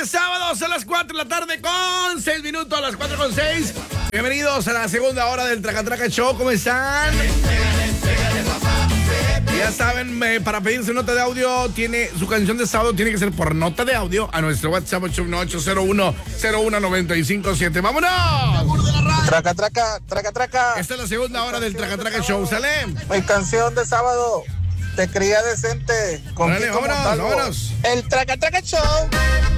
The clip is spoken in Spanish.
de sábado, a las 4 de la tarde con 6 minutos, a las 4 con 6. Bienvenidos a la segunda hora del Traca Traca Show. ¿Cómo están? Ya saben, para pedirse nota de audio, su canción de sábado tiene que ser por nota de audio a nuestro WhatsApp 81801-01957. ¡Vámonos! Traca, traca, traca, traca. Esta es la segunda hora del Traca Traca Show. ¿Sale? Mi canción de sábado, Te Cría Decente. Con Órale, Kiko vámonos, Montalvo. vámonos. El Traca Traca Show.